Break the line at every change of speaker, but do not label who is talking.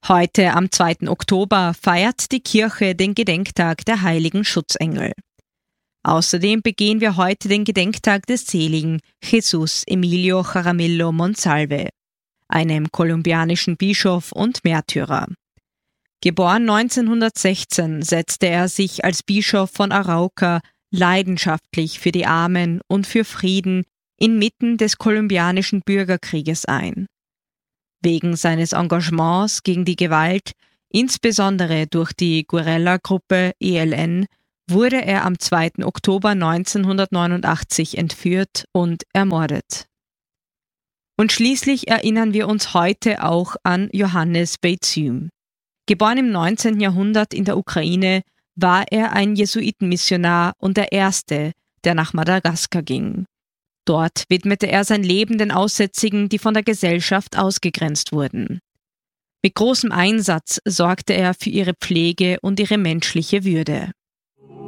Heute am 2. Oktober feiert die Kirche den Gedenktag der heiligen Schutzengel. Außerdem begehen wir heute den Gedenktag des seligen Jesus Emilio Jaramillo Monsalve, einem kolumbianischen Bischof und Märtyrer. Geboren 1916 setzte er sich als Bischof von Arauca leidenschaftlich für die Armen und für Frieden inmitten des kolumbianischen Bürgerkrieges ein. Wegen seines Engagements gegen die Gewalt, insbesondere durch die Guerilla-Gruppe ELN, wurde er am 2. Oktober 1989 entführt und ermordet. Und schließlich erinnern wir uns heute auch an Johannes Beytzym. Geboren im 19. Jahrhundert in der Ukraine, war er ein Jesuitenmissionar und der erste, der nach Madagaskar ging. Dort widmete er sein Leben den Aussätzigen, die von der Gesellschaft ausgegrenzt wurden. Mit großem Einsatz sorgte er für ihre Pflege und ihre menschliche Würde.